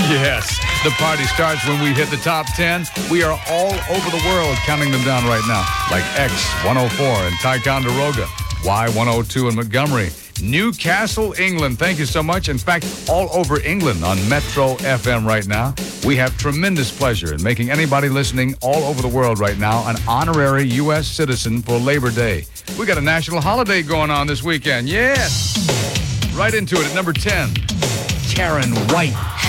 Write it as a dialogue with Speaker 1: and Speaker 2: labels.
Speaker 1: Yes, the party starts when we hit the top 10. We are all over the world counting them down right now, like X104 in Ticonderoga, Y102 in Montgomery, Newcastle, England. Thank you so much. In fact, all over England on Metro FM right now. We have tremendous pleasure in making anybody listening all over the world right now an honorary U.S. citizen for Labor Day. We got a national holiday going on this weekend. Yes! Right into it at number 10. Karen White.